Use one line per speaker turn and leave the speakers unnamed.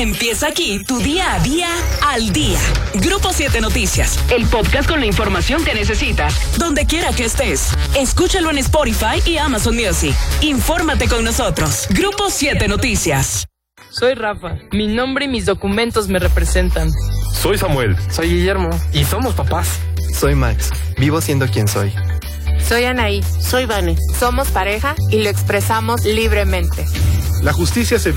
Empieza aquí tu día a día al día. Grupo 7 Noticias, el podcast con la información que necesitas, donde quiera que estés. Escúchalo en Spotify y Amazon Music. Infórmate con nosotros. Grupo 7 Noticias.
Soy Rafa. Mi nombre y mis documentos me representan.
Soy Samuel.
Soy Guillermo. Y somos papás.
Soy Max. Vivo siendo quien soy.
Soy Anaí.
Soy Vane.
Somos pareja y lo expresamos libremente.
La justicia se